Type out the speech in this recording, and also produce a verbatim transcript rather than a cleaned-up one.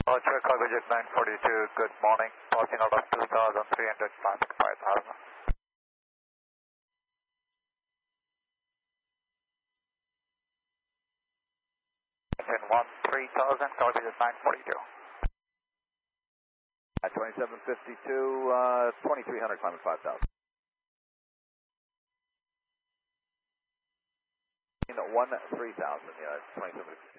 Archer Cargo Jet nine forty-two, good morning. Passing out of two thousand three hundred, traffic five thousand. Engine one three thousand, Cargo Jet nine forty-two. At twenty-seven fifty-two, uh, twenty-three hundred, climbing five thousand. one three thousand, yeah, it's twenty-seven fifty-two.